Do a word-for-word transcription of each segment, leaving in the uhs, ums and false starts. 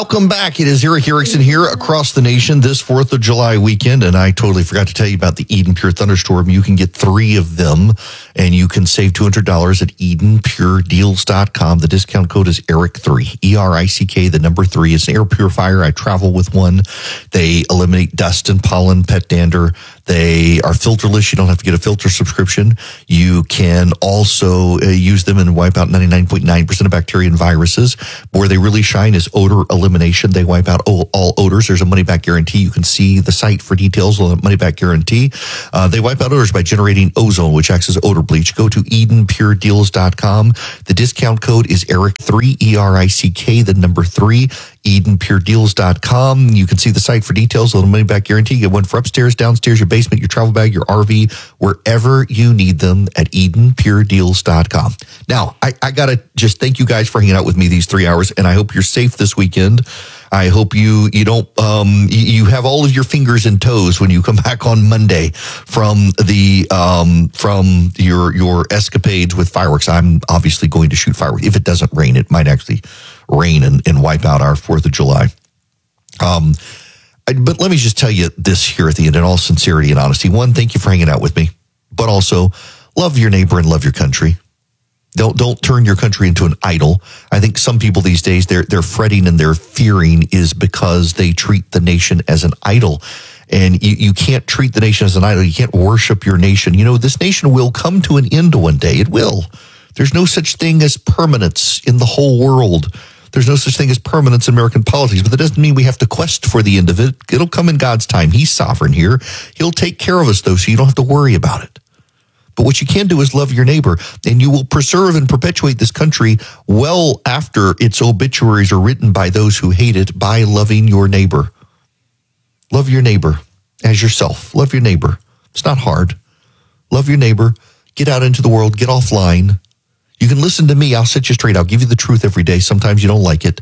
Welcome back. It is Erick Erickson here across the nation this fourth of July weekend, and I totally forgot to tell you about the Eden Pure Thunderstorm. You can get three of them, and you can save two hundred dollars at eden pure deals dot com. The discount code is Erick three, E R I C K, the number three. It's an air purifier. I travel with one. They eliminate dust and pollen, pet dander. They are filterless. You don't have to get a filter subscription. You can also uh, use them and wipe out ninety-nine point nine percent of bacteria and viruses. Where they really shine is odor elimination. They wipe out all, all odors. There's a money-back guarantee. You can see the site for details on the money-back guarantee. Uh, they wipe out odors by generating ozone, which acts as odor bleach. Go to eden pure deals dot com. The discount code is Erick three, E R I C K, the number three, eden pure deals dot com. You can see the site for details on the money-back guarantee. You get one for upstairs, downstairs, your basement, your travel bag, your R V, wherever you need them at eden pure deals dot com. Now, I, I got to just thank you guys for hanging out with me these three hours, and I hope you're safe this weekend. I hope you you don't um, you have all of your fingers and toes when you come back on Monday from the um, from your your escapades with fireworks. I'm obviously going to shoot fireworks. If it doesn't rain, it might actually rain and, and wipe out our fourth of July. Um, I, but let me just tell you this here at the end, in all sincerity and honesty. One, thank you for hanging out with me, but also love your neighbor and love your country. Don't don't turn your country into an idol. I think some people these days, their their fretting and their fearing is because they treat the nation as an idol. And you, you can't treat the nation as an idol. You can't worship your nation. You know, this nation will come to an end one day. It will. There's no such thing as permanence in the whole world. There's no such thing as permanence in American politics, but that doesn't mean we have to quest for the end of it. It'll come in God's time. He's sovereign here. He'll take care of us, though, so you don't have to worry about it. But what you can do is love your neighbor, and you will preserve and perpetuate this country well after its obituaries are written by those who hate it by loving your neighbor. Love your neighbor as yourself. Love your neighbor. It's not hard. Love your neighbor. Get out into the world. Get offline. You can listen to me. I'll set you straight. I'll give you the truth every day. Sometimes you don't like it.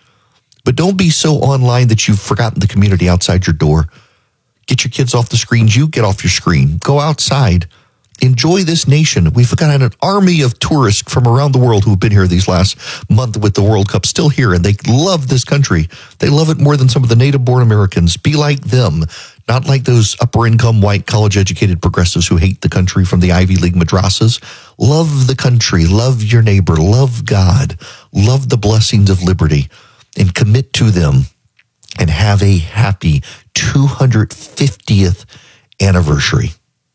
But don't be so online that you've forgotten the community outside your door. Get your kids off the screens. You get off your screen. Go outside. Enjoy this nation. We've got an army of tourists from around the world who've been here these last month with the World Cup still here, and they love this country. They love it more than some of the native-born Americans. Be like them, not like those upper-income, white, college-educated progressives who hate the country from the Ivy League madrasas. Love the country. Love your neighbor. Love God. Love the blessings of liberty, and commit to them, and have a happy two hundred fiftieth anniversary.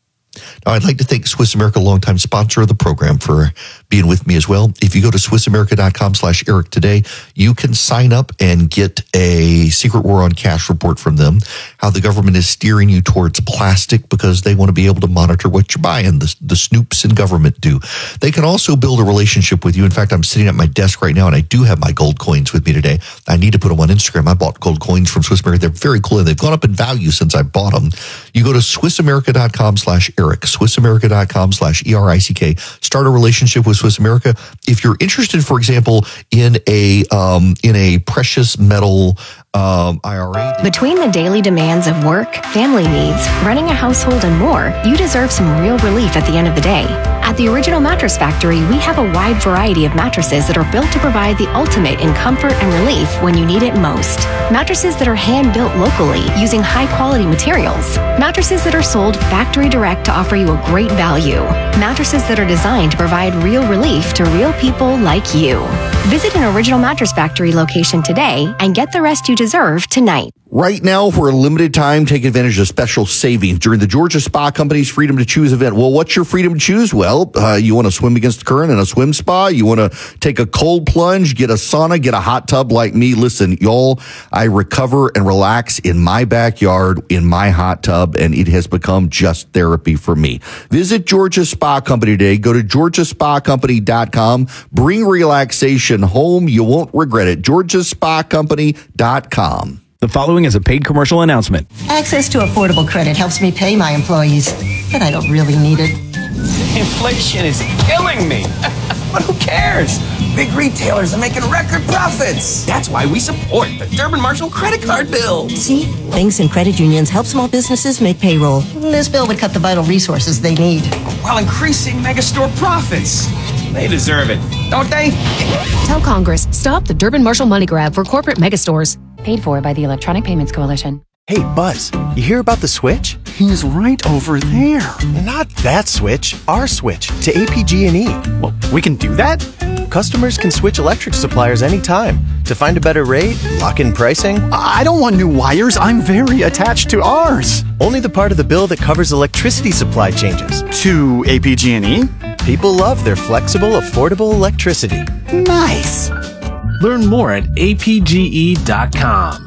Now, I'd like to thank Swiss America, longtime sponsor of the program, for being with me as well. If you go to swiss america dot com slash Erick today, you can sign up and get a secret war on cash report from them, how the government is steering you towards plastic because they want to be able to monitor what you're buying. The, the snoops in government do. They can also build a relationship with you. In fact, I'm sitting at my desk right now, and I do have my gold coins with me today. I need to put them on Instagram. I bought gold coins from Swiss America. They're very cool, and they've gone up in value since I bought them. You go to swiss america dot com slash Erick, swiss america dot com slash E R I C K. Start a relationship with Swiss America. If you're interested, for example, in a um, in a precious metal um, I R A. Between the daily demands of work, family needs, running a household, and more, you deserve some real relief at the end of the day. At the Original Mattress Factory, we have a wide variety of mattresses that are built to provide the ultimate in comfort and relief when you need it most. Mattresses that are hand-built locally using high-quality materials. Mattresses that are sold factory direct to offer you a great value. Mattresses that are designed to provide real relief to real people like you. Visit an Original Mattress Factory location today and get the rest you deserve tonight. Right now, for a limited time, take advantage of special savings during the Georgia Spa Company's Freedom to Choose event. Well, what's your freedom to choose? Well, uh, you want to swim against the current in a swim spa? You want to take a cold plunge, get a sauna, get a hot tub like me? Listen, y'all, I recover and relax in my backyard, in my hot tub, and it has become just therapy for me. Visit Georgia Spa Company today. Go to georgia spa company dot com. Bring relaxation home. You won't regret it. georgia spa company dot com. The following is a paid commercial announcement. Access to affordable credit helps me pay my employees, but I don't really need it. Inflation is killing me. But who cares? Big retailers are making record profits. That's why we support the Durbin Marshall credit card bill. See? Banks and credit unions help small businesses make payroll. This bill would cut the vital resources they need. While increasing megastore profits. They deserve it. don't they? Tell Congress, stop the Durbin Marshall money grab for corporate megastores. Paid for by the Electronic Payments Coalition. Hey, Buzz, you hear about the switch? He's right over there. Not that switch, our switch to A P G and E. Well, we can do that? Customers can switch electric suppliers anytime to find a better rate, lock in pricing. I don't want new wires. I'm very attached to ours. Only the part of the bill that covers electricity supply changes. To A P G and E? People love their flexible, affordable electricity. Nice. Learn more at A P G E dot com.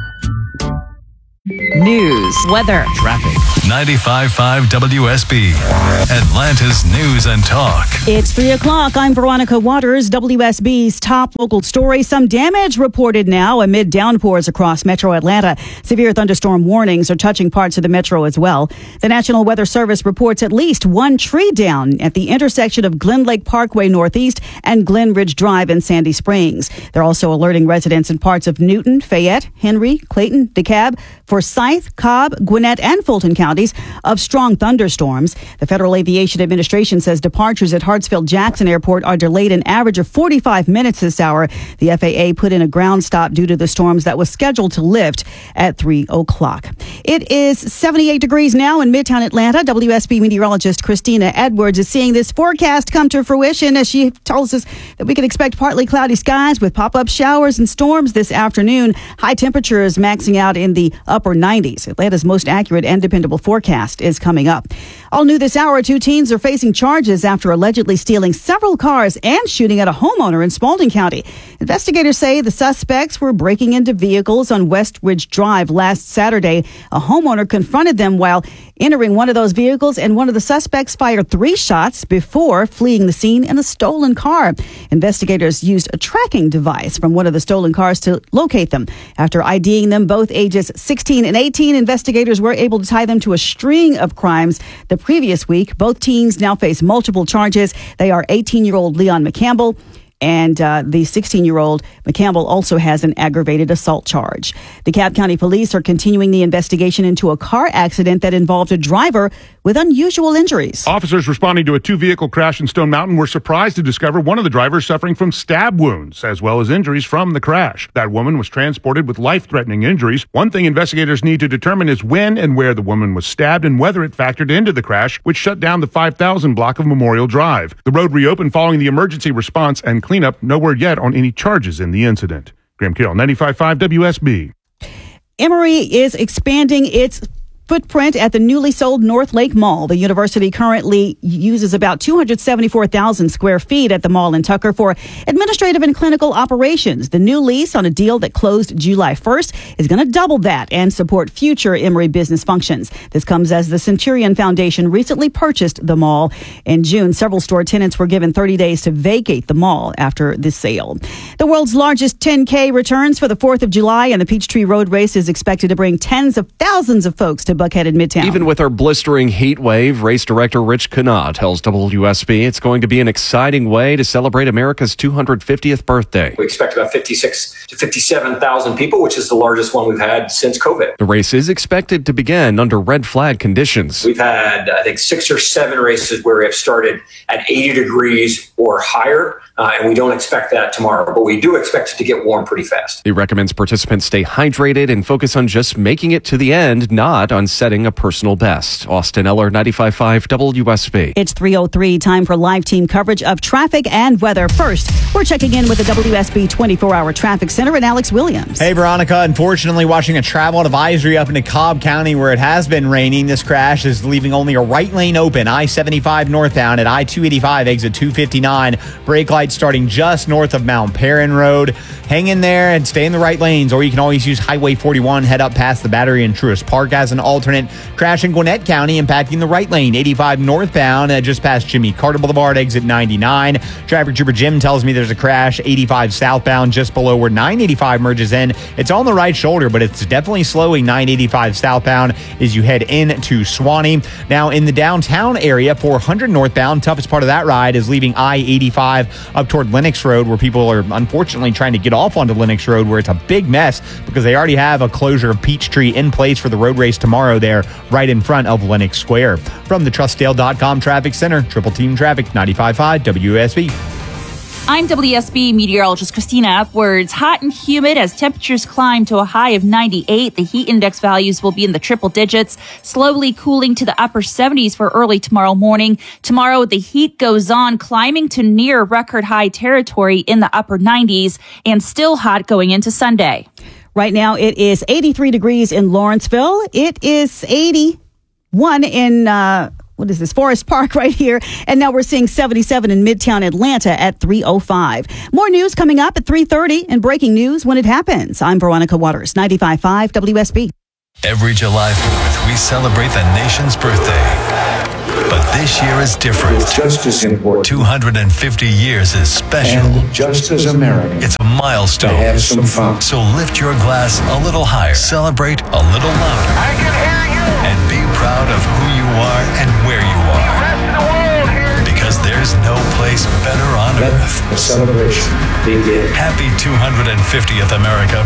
News, weather, Traffic. ninety-five point five W S B, Atlanta's News and Talk. It's three o'clock. I'm Veronica Waters, W S B's top local story. Some damage reported now amid downpours across metro Atlanta. Severe thunderstorm warnings are touching parts of the metro as well. The National Weather Service reports at least one tree down at the intersection of Glen Lake Parkway Northeast and Glen Ridge Drive in Sandy Springs. They're also alerting residents in parts of Newton, Fayette, Henry, Clayton, DeKalb, Forsyth, Cobb, Gwinnett, and Fulton counties of strong thunderstorms. The Federal Aviation Administration says departures at Hartsfield-Jackson Airport are delayed an average of forty-five minutes this hour. The F A A put in a ground stop due to the storms that was scheduled to lift at three o'clock. It is seventy-eight degrees now in Midtown Atlanta. W S B meteorologist Christina Edwards is seeing this forecast come to fruition as she tells us that we can expect partly cloudy skies with pop-up showers and storms this afternoon. High temperatures maxing out in the upper nineties. Atlanta's most accurate and dependable forecast is coming up. All new this hour, two teens are facing charges after allegedly stealing several cars and shooting at a homeowner in Spalding County. Investigators say the suspects were breaking into vehicles on West Ridge Drive last Saturday. A homeowner confronted them while entering one of those vehicles, and one of the suspects fired three shots before fleeing the scene in a stolen car. Investigators used a tracking device from one of the stolen cars to locate them. After IDing them, both ages sixteen and eighteen, investigators were able to tie them to a string of crimes the previous week. Both teens now face multiple charges. They are eighteen-year-old Leon McCampbell, and uh, the sixteen-year-old McCampbell also has an aggravated assault charge. DeKalb County Police are continuing the investigation into a car accident that involved a driver with unusual injuries. Officers responding to a two-vehicle crash in Stone Mountain were surprised to discover one of the drivers suffering from stab wounds, as well as injuries from the crash. That woman was transported with life-threatening injuries. One thing investigators need to determine is when and where the woman was stabbed and whether it factored into the crash, which shut down the five thousand block of Memorial Drive. The road reopened following the emergency response and cleanup. No word yet on any charges in the incident. Graham Carroll, ninety-five point five W S B. Emory is expanding its footprint at the newly sold North Lake Mall. The university currently uses about two hundred seventy-four thousand square feet at the mall in Tucker for administrative and clinical operations. The new lease on a deal that closed July first is going to double that and support future Emory business functions. This comes as the Centurion Foundation recently purchased the mall. In June, several store tenants were given thirty days to vacate the mall after the sale. The world's largest ten K returns for the fourth of July, and the Peachtree Road Race is expected to bring tens of thousands of folks to Buckhead and Midtown. Even with our blistering heat wave, race director Rich Kanah tells W S B it's going to be an exciting way to celebrate America's two hundred fiftieth birthday. We expect about fifty-six to fifty-seven thousand people, which is the largest one we've had since COVID. The race is expected to begin under red flag conditions. We've had, I think, six or seven races where we have started at eighty degrees or higher, uh, and we don't expect that tomorrow, but we do expect it to get warm pretty fast. He recommends participants stay hydrated and focus on just making it to the end, not on setting a personal best. Austin Eller, ninety-five point five W S B. It's three oh three, time for live team coverage of traffic and weather. First, we're checking in with the W S B twenty-four hour traffic center and Alex Williams. Hey, Veronica. Unfortunately, watching a travel advisory up into Cobb County where it has been raining. This crash is leaving only a right lane open. I seventy-five northbound at I two eighty-five, exit two fifty-nine. Brake lights starting just north of Mount Perrin Road. Hang in there and stay in the right lanes, or you can always use Highway forty-one, head up past the Battery and Truist Park as an alternate. Crash in Gwinnett County impacting the right lane, eighty-five northbound, uh, just past Jimmy Carter Boulevard, exit ninety-nine. Traffic Trooper Jim tells me there's a crash, eighty-five southbound, just below where nine eighty-five merges in. It's on the right shoulder, but it's definitely slowing nine eighty-five southbound as you head into Swanee. Now, in the downtown area, four hundred northbound, toughest part of that ride is leaving I eighty-five up toward Lenox Road, where people are unfortunately trying to get off onto Lenox Road, where it's a big mess because they already have a closure of Peachtree in place for the road race tomorrow there, right in front of Lenox Square. From the Trustdale dot com Traffic Center, Triple Team Traffic, ninety-five point five W S B. I'm W S B meteorologist Christina Upwards. Hot and humid as temperatures climb to a high of ninety-eight. The heat index values will be in the triple digits, slowly cooling to the upper seventies for early tomorrow morning. Tomorrow, the heat goes on, climbing to near record high territory in the upper nineties and still hot going into Sunday. Right now, it is eighty-three degrees in Lawrenceville. It is eighty-one in, uh, what is this, Forest Park right here. And now we're seeing seventy-seven in Midtown Atlanta at three oh five. More news coming up at three thirty and breaking news when it happens. I'm Veronica Waters, ninety-five point five W S B. Every July fourth, we celebrate the nation's birthday. But this year is different. It's just as important. two hundred fifty years is special. And just as American. It's a milestone. To have some fun. So lift your glass a little higher. Celebrate a little louder. I can hear you. And be proud of who you are and where you are. The rest of the world here. Because there's no place better on Let earth. the celebration begin. Happy two hundred fiftieth, America.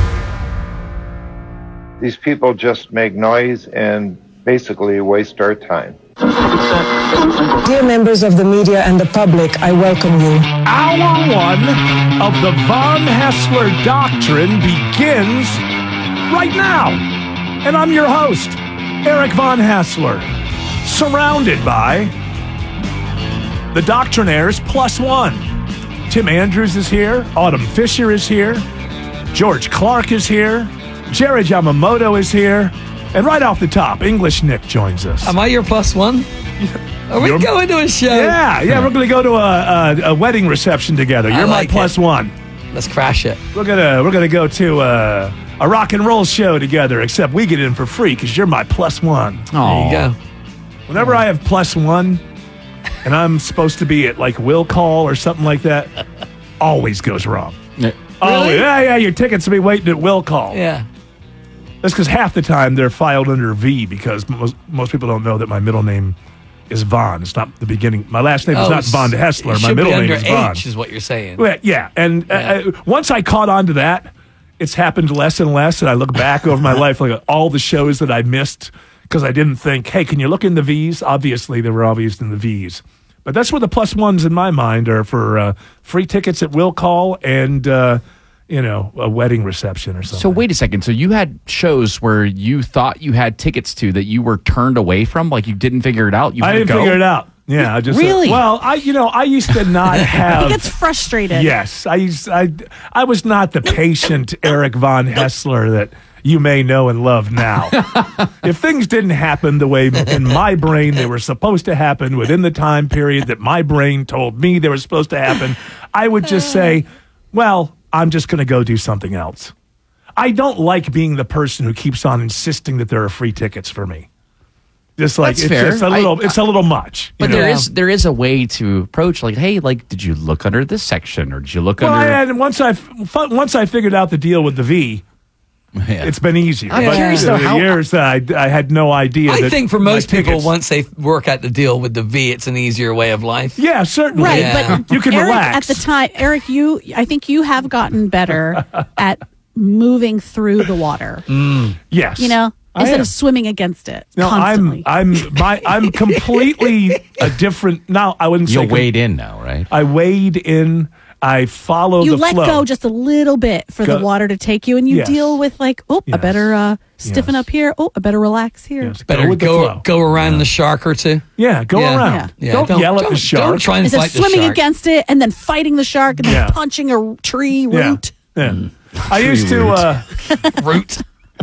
These people just make noise and basically waste our time. Dear members of the media and the public, I welcome you. Hour one of the Von Haessler Doctrine begins right now. And I'm your host, Eric Von Haessler, surrounded by the Doctrinaires plus one. Tim Andrews is here. Autumn Fisher is here. George Clark is here. Jared Yamamoto is here. And right off the top, English Nick joins us. Am I your plus one? Are we You're, going to a show? Yeah, yeah, we're going to go to a, a, a wedding reception together. You're like my plus it. one. Let's crash it. We're gonna we're gonna go to a, a rock and roll show together. Except we get in for free because you're my plus one. There you go. Whenever I have plus one, and I'm supposed to be at like will call or something like that, always goes wrong. Really? Oh yeah, yeah, your tickets will be waiting at will call. Yeah. That's because half the time they're filed under V because most, most people don't know that my middle name is Von. It's not the beginning. My last name is Oh, not Von Haessler. it My should middle be name under is Von. H is what you're saying. Well, yeah, and Yeah. Uh, once I caught on to that, it's happened less and less, and I look back over my life, like all the shows that I missed because I didn't think, hey, can you look in the V's? Obviously, they were obvious in the V's. But that's where the plus ones in my mind are for uh, free tickets at will call and, uh, you know, a wedding reception or something. So wait a second. So you had shows where you thought you had tickets to that you were turned away from, like you didn't figure it out. You I wouldn't didn't go? figure it out. Yeah, I just Really? Uh, well, I you know I used to not have. He gets frustrated. Yes, I used I I was not the patient Eric Von Haessler that you may know and love now. If things didn't happen the way in my brain they were supposed to happen within the time period that my brain told me they were supposed to happen, I would just say, well, I'm just going to go do something else. I don't like being the person who keeps on insisting that there are free tickets for me. Just like That's it's fair. just a little, I- it's a little much. But you know? there is there is a way to approach, like, hey, like, did you look under this section or did you look Well, under? I, and once I once I figured out the deal with the V, Yeah. it's been easier. I'm but curious, the though, how- years that I, I had no idea. I that think for my most people, tickets- once they work out the deal with the V, it's an easier way of life. yeah, certainly, Right, Yeah. but you can Eric, relax. at the time, Eric, you, I think you have gotten better at moving through the water. yes, You know, I instead am. of swimming against it No, constantly. I'm I'm my I'm completely a different. Now I wouldn't You'll say wade in now, right? I wade in. I follow you the let flow. go just a little bit for Go- the water to take you, and you Yes. deal with like, oh, I Yes. better uh, stiffen Yes. up here. Oh, I better relax here. Yes, Better with the go flow. go around the shark or two. Yeah, go Yeah. around. Yeah. Don't, Don't- yell at don't- the shark. don't try and Instead of fight the swimming shark. against it and then fighting the shark and then Yeah. punching a tree Yeah. root. Yeah. I used to. Uh, Root.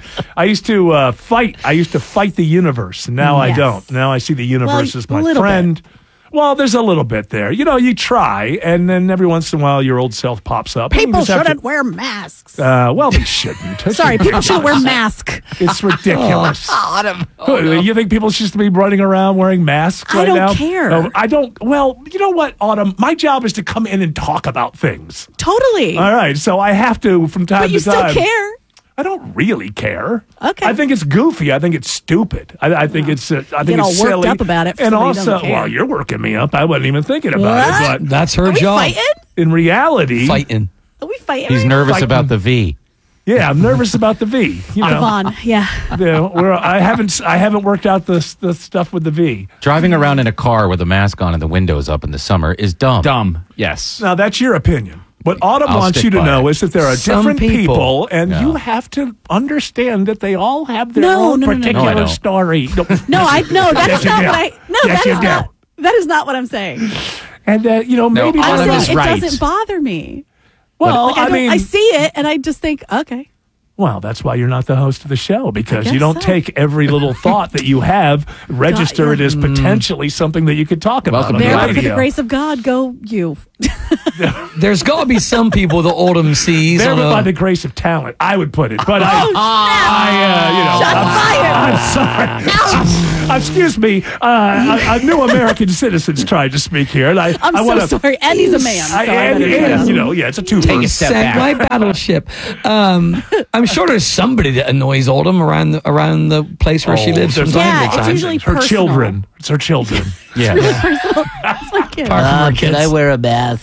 I used to uh, fight. I used to fight the universe, and now I Yes. don't. Now I see the universe Well, as a my little friend. Well, there's a little bit there. You know, you try, and then every once in a while, your old self pops up. and you People just have to- shouldn't wear masks. Uh, well, they shouldn't. That's Sorry, people shouldn't wear ridiculous. masks. It's ridiculous. Autumn. Who, You think people should be running around wearing masks I right don't now? care. No, I don't. Well, you know what, Autumn? My job is to come in and talk about things. Totally. All right, so I have to from time But you to time. still care. I don't really care. Okay. I think it's goofy. I think it's stupid. I, I think it's. Uh, I think get all it's worked silly. up about it for And somebody who also, doesn't care. well, you're working me up. I wasn't even thinking about What? it. But That's her Are we job. fighting? in reality, Fighting. Are we fighting? He's nervous Fighting. about the V. Yeah, I'm nervous about the V. You know, Vaughn, yeah. You know, we're, I haven't I haven't worked out the the stuff with the V. Driving around in a car with a mask on and the windows up in the summer is dumb. Dumb. Yes. Now that's your opinion. What Autumn I'll wants stick you to by know it. is that there are Some different people, people. and Yeah. you have to understand that they all have their No, own no, no, no, no. particular No, I don't. story. No, No, I no, that Yes, is you not do. what I. No, Yes, that you is do. not. That is not what I'm saying. And uh, you know, No, maybe I'm Autumn saying is it right. doesn't bother me. well, Like I, I don't, mean, I see it and I just think, okay. well, that's why you're not the host of the show, because you guess don't so. take every little thought that you have, register it as potentially something that you could talk about Welcome on to the There, the but for the radio. grace of God, go you. There's got to be some people that Autumn sees There on by a. the grace of talent, I would put it. But I, Oh, I, uh, you know, Shots I'm, fired. I'm sorry. Uh, excuse me, uh, a, a new American citizen's trying to speak here, and I, I'm I so wanna, sorry. And he's a man. So I, I and, better and, shut you up. know, yeah, it's a two. Take a step back. My battleship. Um, I'm sure there's somebody that annoys Autumn around the, around the place where she lives from there's time Yeah, to it's time. usually her personal. children. It's her children. Yeah. Personal. That's my kid. Apart from her Can I kids. wear a mask?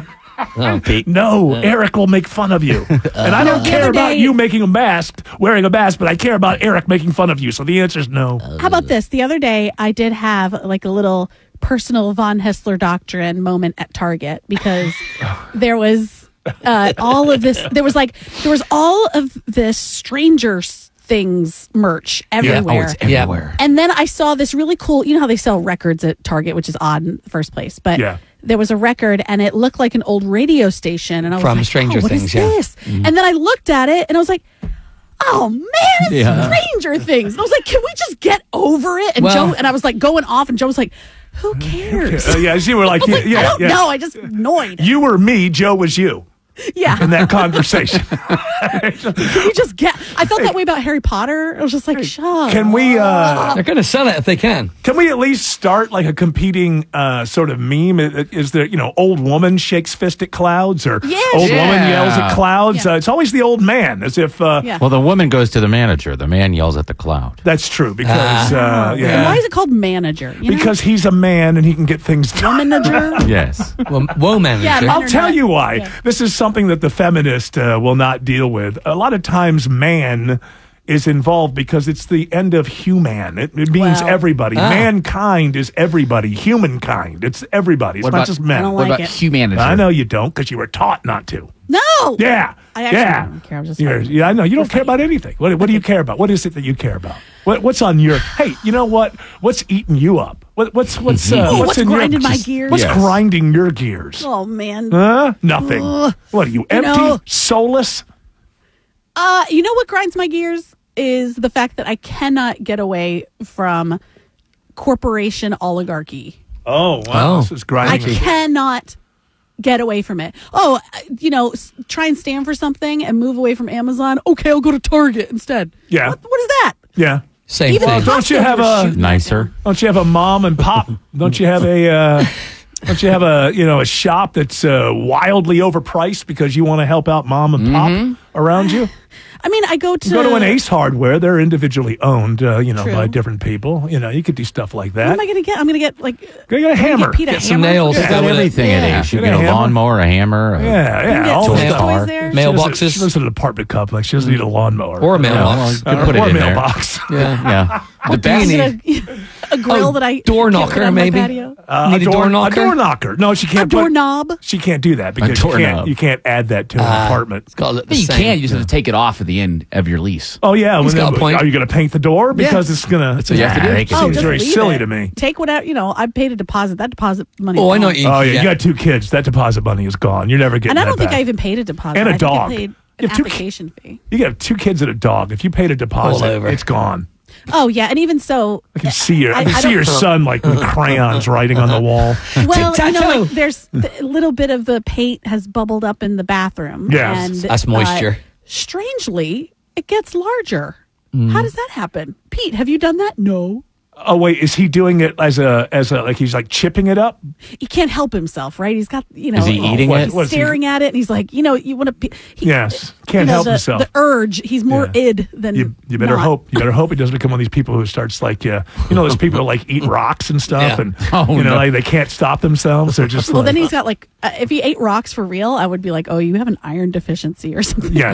Oh, Pete. No, Eric will make fun of you. And I don't The care other about day- you making a mask, wearing a mask, but I care about Eric making fun of you. So the answer is no. How about this? The other day, I did have like a little personal Von Hessler doctrine moment at Target because there was uh, all of this. There was like there was all of this Stranger Things merch everywhere. Oh, it's everywhere. And then I saw this really cool. You know how they sell records at Target, which is odd in the first place, but. Yeah. There was a record, and it looked like an old radio station, and I was From like, Stranger oh, what is Things, yeah. this? And then I looked at it, and I was like, oh man, it's Yeah. Stranger Things. And I was like, can we just get over it? And Well- Joe and I was like going off, and Joe was like, who cares? Uh, yeah, you were like, I was like, yeah, I don't yeah. know. I just annoyed. You were me, Joe was you Yeah. in that conversation. Can we just get? I felt that way about Harry Potter. I was just like, shut. Can we uh They're going to sell it if they can. can we at least start like a competing uh sort of meme? I- Is there, you know, old woman shakes fist at clouds, or Yeah, old sure. woman yells at Yeah. clouds? Yeah. Uh, it's always the old man, as if uh Yeah. Well, the woman goes to the manager. The man yells at the cloud. that's true because uh And yeah. why is it called manager? You know? Because he's a man and he can get things done. manager. Yes. Well, whoa, manager. Yeah, I'll men are tell not- you why. yeah. This is something that the feminist uh, will not deal with. A lot of times, man is involved because it's the end of human. It, it means Well- everybody. Ah. Mankind is everybody. Humankind. It's everybody. It's What not about- just men. I don't What like about it. humanity? I know you don't because you were taught not to. No. Yeah. I actually yeah. don't care. I'm just You're- fighting. yeah, I know. You don't Just care about anything. What, what do you care about? What is it that you care about? What, what's on your? Hey, you know what? What's eating you up? What, what's what's uh, Oh, what's, what's in grinding your, my gears? What's Yes. grinding your gears? Oh man. Huh? Nothing. Ugh. What are you, You empty, know- soulless? Uh, you know what grinds my gears is the fact that I cannot get away from corporation oligarchy. Oh, wow. Oh. This is I grinding. cannot get away from it. Oh, uh, you know, s- try and stand for something and move away from Amazon. Okay, I'll go to Target instead. Yeah. What, what is that? Yeah. Same Even thing. Don't you Costco have was a shooting Nicer. don't you have a mom and pop? Don't you have a uh, don't you have a you know a shop that's uh, wildly overpriced because you want to help out mom and pop around you? I mean, I go to You go to an Ace Hardware; they're individually owned, uh, you know, True. by different people. You know, you could do stuff like What that. am I going to get? I'm going to get like Go get a I'm gonna hammer. Get, Pete a Get some hammer. nails. She's got with it. everything at Yeah. Ace. You Get a get a hammer. lawnmower, a hammer, a Yeah, yeah. You can get all toy the toys stuff. there. She doesn't- Mailboxes. She lives in an apartment complex. She doesn't need a lawnmower. Or a mailbox. well, you Uh, put it or a in there. mailbox. Yeah. Yeah. The The best. best. Get a, a grill Oh, that I door can't knocker, put on my maybe? patio. Uh, Need a door knocker? A door knocker. No, she can't. A put- doorknob. She can't do that because you doorknob. can't. You can't add that to an Ah, apartment. It's called it the But you same. can. You just have to take it off at the end of your lease. Oh yeah, He's when got they- a point. Are you going to paint the door because it's going to? what you have to do. It Oh, seems just very leave silly it. to me. Take whatever, you know, I paid a deposit. That deposit money. Oh, is I know gone. what you Oh yeah, yeah. you got two kids. That deposit money is gone. You're never getting. And I that don't think back. I even paid a deposit. And a I think dog. I paid You an have two ki- application fee. You got two kids and a dog. If you paid a deposit, over. it's gone. Oh yeah, and even so, I can see your. I, I- can I see don't- your son like with crayons writing on the wall. well, you know, Tic-tac-toe. like, there's a little bit of the paint has bubbled up in the bathroom. Yes. and, That's moisture. Uh, strangely, it gets larger. Mm. How does that happen, Pete? Have you done that? No. Oh wait, is he doing it as a as a like he's like chipping it up? He can't help himself, right? He's got, you know, Is he eating what- it? what is he- staring at it, and he's like, you know, you want to. He, Yes, can't you know, help the, himself. The urge. He's more Yeah. id than You, you better not. hope. You better hope he doesn't become one of these people who starts like, uh, you know, those people who like eat rocks and stuff, Yeah. and Oh, you know, no. like they can't stop themselves. They're just Well, like, then he's got like, uh, if he ate rocks for real, I would be like, oh, you have an iron deficiency or something. yes.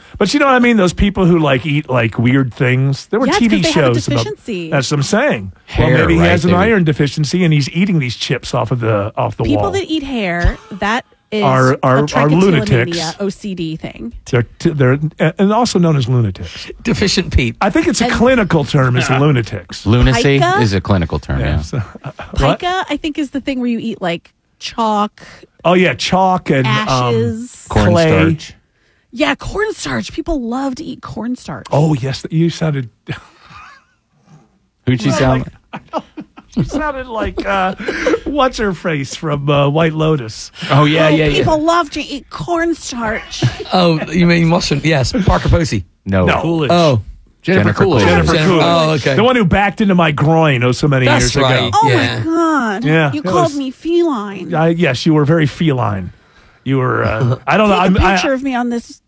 But you know what I mean? Those people who like eat like weird things. There were Yeah, it's T V 'cause they have a shows about. deficiency. That's what I'm saying. Hair, well, maybe he right? has an They would- iron deficiency and he's eating these chips off of the off the People wall. that eat hair, that is Are- are- a are trichotillomania, lunatics. O C D thing. They're t- they're and also known as lunatics. Deficient Pete. I think it's a And- clinical term is lunatics. Lunacy Pica? is a clinical term. Yeah. So, uh, what? Pica, I think, is the thing where you eat like chalk, Oh yeah, chalk and ashes. um, clay. Cornstarch. Yeah, cornstarch. People love to eat cornstarch. Oh yes, you sounded. Who'd she sound? You sounded like uh, what's her face from uh, White Lotus. Oh yeah, yeah, yeah. People love to eat cornstarch. Oh, you mean mustn't? Yes, Parker Posey. No. No. Coolidge. Oh, Jennifer Jennifer Coolidge. Jennifer Jennifer- Coolidge. Oh, okay. The one who backed into my groin oh so many That's years right. ago. Oh Yeah. my god! Yeah, you it called was- me feline. I, yes, you were very feline. You were. Uh, I don't know. Take I'm, a picture I, of me on this